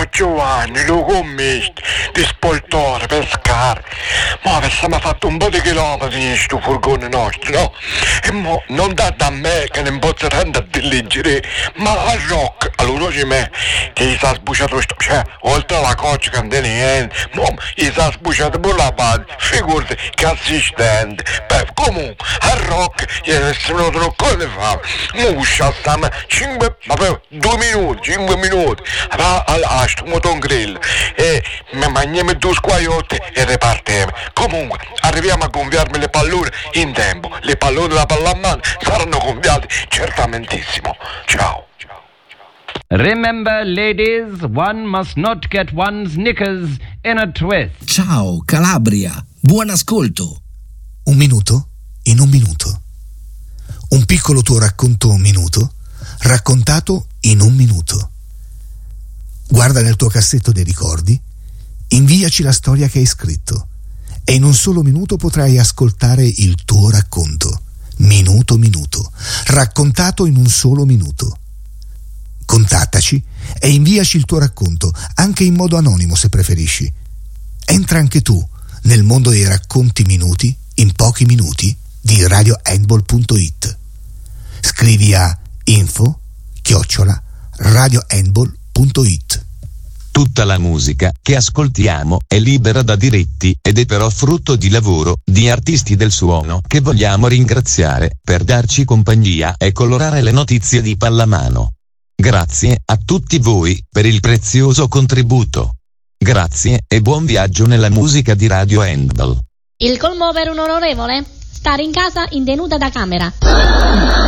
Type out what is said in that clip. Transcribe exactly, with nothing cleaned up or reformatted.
Giovanni, lo commetti, di spoltore, pescare. Ma abbiamo fatto un po' di chilometri in questo furgone nostro, no? E mo non dà da me che ne posso tanto a diligere, ma a Rock, allora c'è me, che gli si è sbucciato sto, cioè, oltre alla coccia che non tiene niente, mo gli si è sbucciato pure la base, figurati che assistente. Beh, comunque, a Rock gli è venuto un po' di fame, mo usciamo cinque, ma poi due minuti, cinque minuti, a, a, a sto moton grill, e mi mangiamo due squagliotti e ripartiamo. Comunque, arriviamo a gonfiarmi le pallone in tempo, le pallone della pallamano saranno gonfiate certamentissimo. Ciao. Remember, ladies, one must not get one's knickers in a twist. Ciao, Calabria. Buon ascolto. Un minuto in un minuto. Un piccolo tuo racconto un minuto, raccontato in un minuto. Guarda nel tuo cassetto dei ricordi, inviaci la storia che hai scritto e in un solo minuto potrai ascoltare il tuo racconto. Minuto minuto, raccontato in un solo minuto. Contattaci e inviaci il tuo racconto, anche in modo anonimo se preferisci. Entra anche tu nel mondo dei racconti minuti in pochi minuti di radio handball punto it. Scrivi a info chiocciola radio handball punto it. Tutta la musica che ascoltiamo è libera da diritti ed è però frutto di lavoro di artisti del suono che vogliamo ringraziare per darci compagnia e colorare le notizie di pallamano. Grazie a tutti voi per il prezioso contributo. Grazie e buon viaggio nella musica di Radio Handball. Il colmo per un onorevole? Stare in casa in tenuta da camera.